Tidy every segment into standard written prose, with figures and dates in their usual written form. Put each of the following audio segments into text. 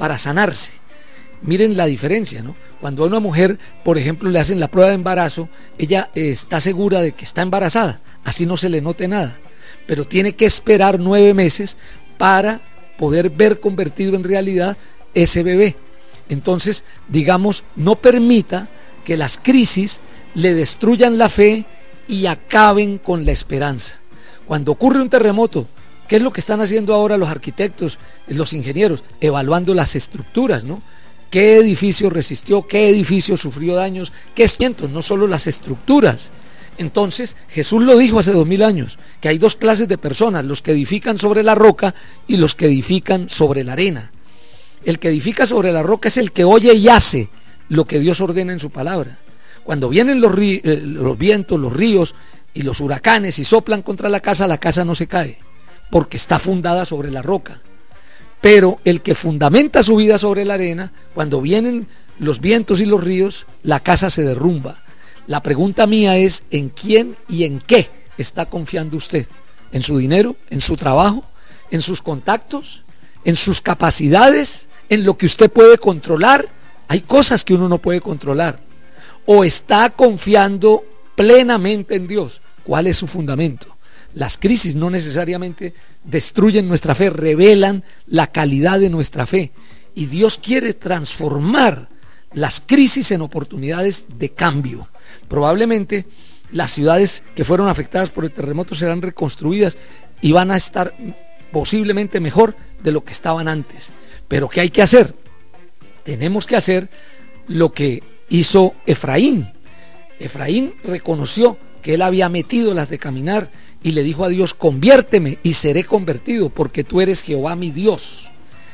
para sanarse. Miren la diferencia, ¿no? Cuando a una mujer, por ejemplo, le hacen la prueba de embarazo, ella está segura de que está embarazada, así no se le note nada, pero tiene que esperar 9 meses para poder ver convertido en realidad ese bebé. Entonces, digamos, no permita que las crisis le destruyan la fe y acaben con la esperanza. Cuando ocurre un terremoto, ¿qué es lo que están haciendo ahora los arquitectos, los ingenieros? Evaluando las estructuras, ¿no? ¿Qué edificio resistió? ¿Qué edificio sufrió daños? ¿Qué cientos? No solo las estructuras. Entonces, Jesús lo dijo hace 2000 años, que hay 2 clases de personas, los que edifican sobre la roca y los que edifican sobre la arena. El que edifica sobre la roca es el que oye y hace lo que Dios ordena en su palabra. Cuando vienen los vientos, los ríos y los huracanes y soplan contra la casa no se cae, porque está fundada sobre la roca. Pero el que fundamenta su vida sobre la arena, cuando vienen los vientos y los ríos, la casa se derrumba. La pregunta mía es, ¿en quién y en qué está confiando usted? ¿En su dinero? ¿En su trabajo? ¿En sus contactos? ¿En sus capacidades? ¿En lo que usted puede controlar? Hay cosas que uno no puede controlar. ¿O está confiando plenamente en Dios? ¿Cuál es su fundamento? Las crisis no necesariamente destruyen nuestra fe, revelan la calidad de nuestra fe. Y Dios quiere transformar las crisis en oportunidades de cambio. Probablemente las ciudades que fueron afectadas por el terremoto serán reconstruidas y van a estar posiblemente mejor de lo que estaban antes. Pero ¿qué hay que hacer? Tenemos que hacer lo que hizo Efraín. Efraín reconoció que él había metido las de caminar y le dijo a Dios: conviérteme y seré convertido, porque tú eres Jehová mi Dios.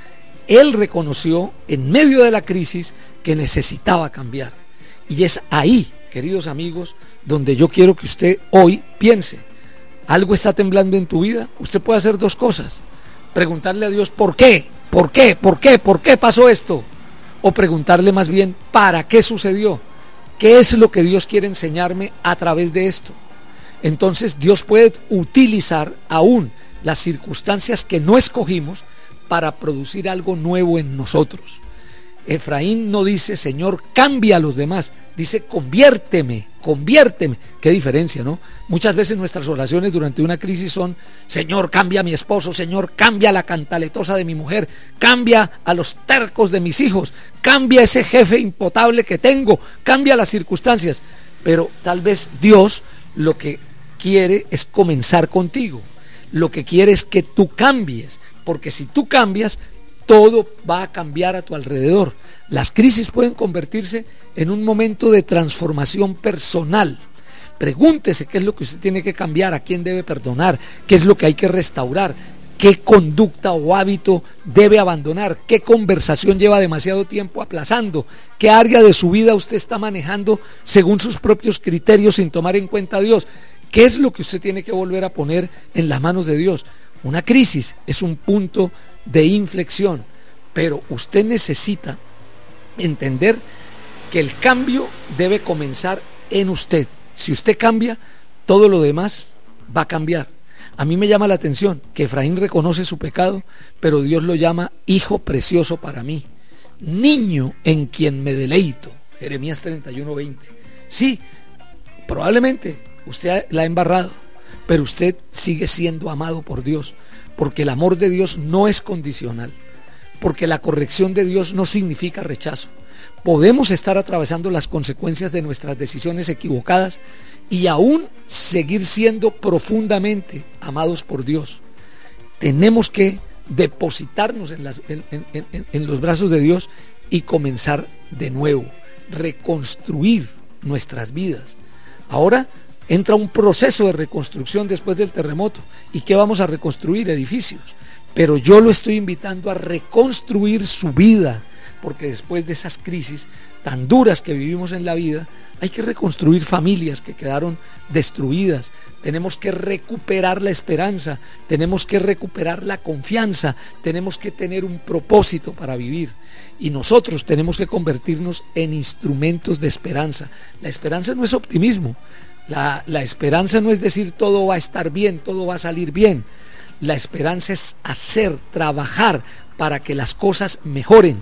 Él reconoció en medio de la crisis que necesitaba cambiar. Y es ahí, queridos amigos, donde yo quiero que usted hoy piense. ¿Algo está temblando en tu vida? Usted puede hacer 2 cosas: preguntarle a Dios ¿por qué? ¿Por qué? ¿Por qué? ¿Por qué pasó esto? O preguntarle más bien ¿para qué sucedió? ¿Qué es lo que Dios quiere enseñarme a través de esto? Entonces Dios puede utilizar aún las circunstancias que no escogimos para producir algo nuevo en nosotros. Efraín no dice Señor cambia a los demás, dice conviérteme, conviérteme. Qué diferencia, ¿no? Muchas veces nuestras oraciones durante una crisis son: Señor cambia a mi esposo, Señor cambia a la cantaletosa de mi mujer, cambia a los tercos de mis hijos, cambia a ese jefe impotable que tengo, cambia las circunstancias. Pero tal vez Dios lo que quiere es comenzar contigo, lo que quiere es que tú cambies, porque si tú cambias, todo va a cambiar a tu alrededor. Las crisis pueden convertirse en un momento de transformación personal. Pregúntese qué es lo que usted tiene que cambiar, a quién debe perdonar, qué es lo que hay que restaurar, qué conducta o hábito debe abandonar, qué conversación lleva demasiado tiempo aplazando, qué área de su vida usted está manejando según sus propios criterios sin tomar en cuenta a Dios. ¿Qué es lo que usted tiene que volver a poner en las manos de Dios? Una crisis es un punto de inflexión, pero usted necesita entender que el cambio debe comenzar en usted. Si usted cambia, todo lo demás va a cambiar. A mí me llama la atención que Efraín reconoce su pecado, pero Dios lo llama hijo precioso para mí, niño en quien me deleito. Jeremías 31:20. Sí, probablemente usted la ha embarrado, pero usted sigue siendo amado por Dios, porque el amor de Dios no es condicional, porque la corrección de Dios no significa rechazo. Podemos estar atravesando las consecuencias de nuestras decisiones equivocadas y aún seguir siendo profundamente amados por Dios. Tenemos que depositarnos en los brazos de Dios y comenzar de nuevo, reconstruir nuestras vidas. Ahora entra un proceso de reconstrucción después del terremoto. ¿Y qué vamos a reconstruir? Edificios. Pero yo lo estoy invitando a reconstruir su vida, porque después de esas crisis tan duras que vivimos en la vida, hay que reconstruir familias que quedaron destruidas. Tenemos que recuperar la esperanza, tenemos que recuperar la confianza, tenemos que tener un propósito para vivir. Y nosotros tenemos que convertirnos en instrumentos de esperanza. La esperanza no es optimismo. La esperanza no es decir todo va a estar bien, todo va a salir bien. La esperanza es hacer, trabajar para que las cosas mejoren.